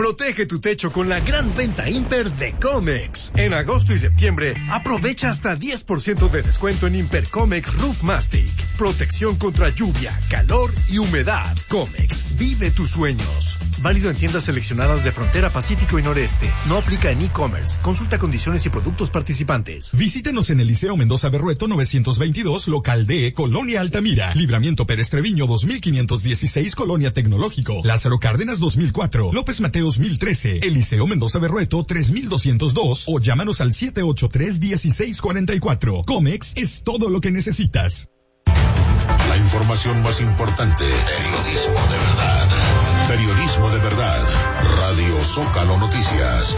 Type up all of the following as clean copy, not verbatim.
Protege tu techo con la gran venta Imper de Comex. En agosto y septiembre, aprovecha hasta 10% de descuento en Imper Comex Roof Mastic. Protección contra lluvia, calor y humedad. Comex, vive tus sueños. Válido en tiendas seleccionadas de Frontera Pacífico y Noreste. No aplica en e-commerce. Consulta condiciones y productos participantes. Visítenos en el Liceo Mendoza Berrueto 922, local D, Colonia Altamira. Libramiento Pérez Treviño 2516, Colonia Tecnológico. Lázaro Cárdenas 2004. López Mateos 1013. Eliseo Mendoza Berrueto 3202 o llámanos al 783-1644. Comex es todo lo que necesitas. La información más importante. Periodismo de verdad. Periodismo de verdad. Radio Zócalo Noticias.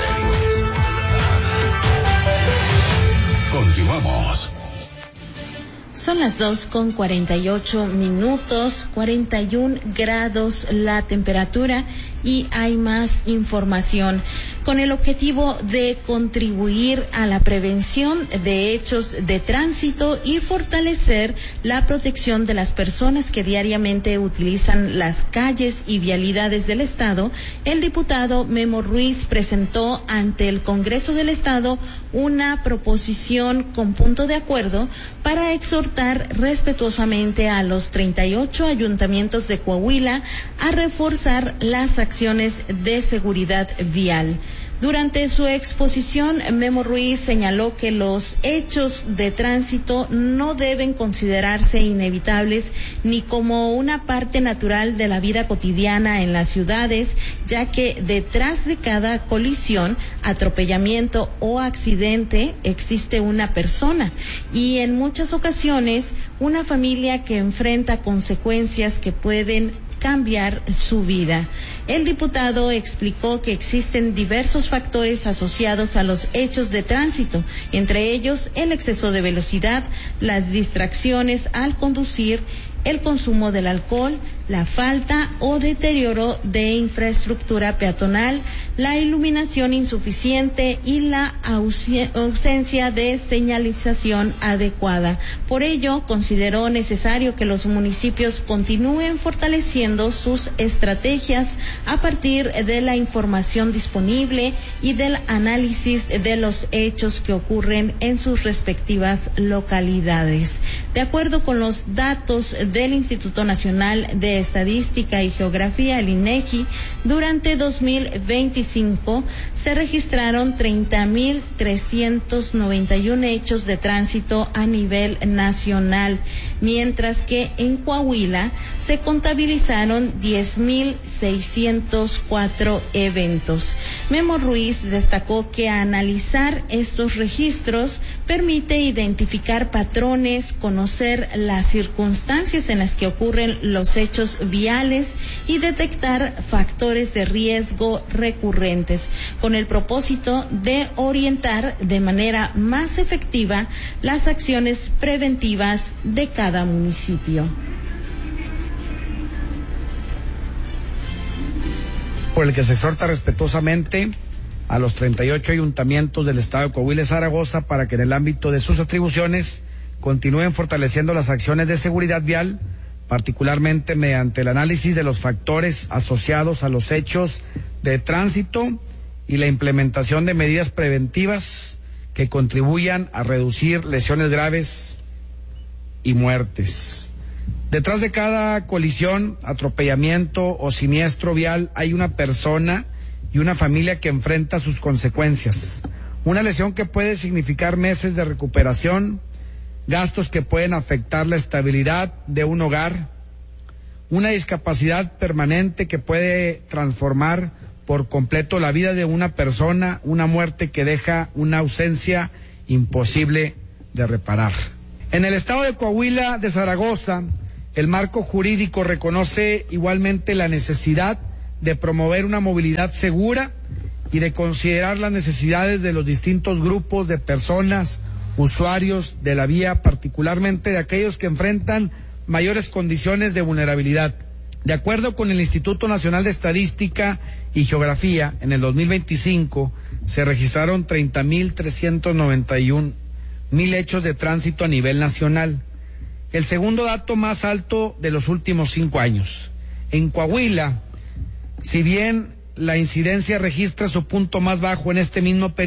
Continuamos. Son las 2:48, 41 grados la temperatura y hay más información. Con el objetivo de contribuir a la prevención de hechos de tránsito y fortalecer la protección de las personas que diariamente utilizan las calles y vialidades del Estado, el diputado Memo Ruiz presentó ante el Congreso del Estado una proposición con punto de acuerdo para exhortar respetuosamente a los 38 ayuntamientos de Coahuila a reforzar las acciones de seguridad vial. Durante su exposición, Memo Ruiz señaló que los hechos de tránsito no deben considerarse inevitables ni como una parte natural de la vida cotidiana en las ciudades, ya que detrás de cada colisión, atropellamiento o accidente existe una persona y en muchas ocasiones una familia que enfrenta consecuencias que pueden cambiar su vida. El diputado explicó que existen diversos factores asociados a los hechos de tránsito, entre ellos el exceso de velocidad, las distracciones al conducir, el consumo del alcohol, la falta o deterioro de infraestructura peatonal, la iluminación insuficiente y la ausencia de señalización adecuada. Por ello, consideró necesario que los municipios continúen fortaleciendo sus estrategias a partir de la información disponible y del análisis de los hechos que ocurren en sus respectivas localidades. De acuerdo con los datos del Instituto Nacional de Estadística y Geografía, el INEGI, durante 2025 se registraron 30.391 hechos de tránsito a nivel nacional, mientras que en Coahuila se contabilizaron 10.604 eventos. Memo Ruiz destacó que analizar estos registros permite identificar patrones, conocer las circunstancias en las que ocurren los hechos viales y detectar factores de riesgo recurrentes, con el propósito de orientar de manera más efectiva las acciones preventivas de cada municipio. Por el que se exhorta respetuosamente a los 38 ayuntamientos del estado de Coahuila y Zaragoza para que en el ámbito de sus atribuciones continúen fortaleciendo las acciones de seguridad vial, particularmente mediante el análisis de los factores asociados a los hechos de tránsito y la implementación de medidas preventivas que contribuyan a reducir lesiones graves y muertes. Detrás de cada colisión, atropellamiento o siniestro vial hay una persona y una familia que enfrenta sus consecuencias. Una lesión que puede significar meses de recuperación, gastos que pueden afectar la estabilidad de un hogar, una discapacidad permanente que puede transformar por completo la vida de una persona, una muerte que deja una ausencia imposible de reparar. En el estado de Coahuila de Zaragoza, el marco jurídico reconoce igualmente la necesidad de promover una movilidad segura y de considerar las necesidades de los distintos grupos de personas, usuarios de la vía, particularmente de aquellos que enfrentan mayores condiciones de vulnerabilidad. De acuerdo con el Instituto Nacional de Estadística y Geografía, en el 2025 se registraron 30.391 hechos de tránsito a nivel nacional, el segundo dato más alto de los últimos 5 años. En Coahuila, si bien la incidencia registra su punto más bajo en este mismo periodo.